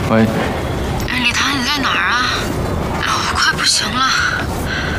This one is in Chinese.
喂， 李谭，你在哪儿啊？我快不行了。